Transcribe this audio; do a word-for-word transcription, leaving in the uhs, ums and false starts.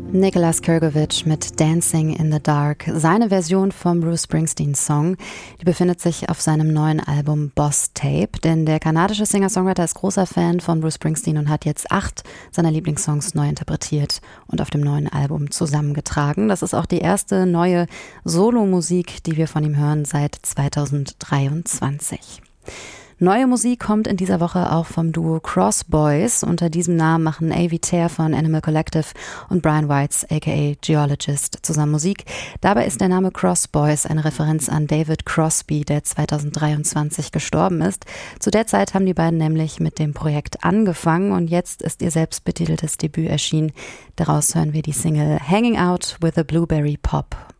Nicholas Kirkovich mit Dancing in the Dark. Seine Version vom Bruce Springsteen-Song, die befindet sich auf seinem neuen Album Boss Tape, denn der kanadische Singer-Songwriter ist großer Fan von Bruce Springsteen und hat jetzt acht seiner Lieblingssongs neu interpretiert und auf dem neuen Album zusammengetragen. Das ist auch die erste neue Solo-Musik, die wir von ihm hören seit zweitausenddreiundzwanzig. Neue Musik kommt in dieser Woche auch vom Duo Cross Boys. Unter diesem Namen machen Avi Tare von Animal Collective und Brian Weitz aka Geologist zusammen Musik. Dabei ist der Name Cross Boys eine Referenz an David Crosby, der zweitausenddreiundzwanzig gestorben ist. Zu der Zeit haben die beiden nämlich mit dem Projekt angefangen und jetzt ist ihr selbstbetiteltes Debüt erschienen. Daraus hören wir die Single Hanging Out with a Blueberry Pop.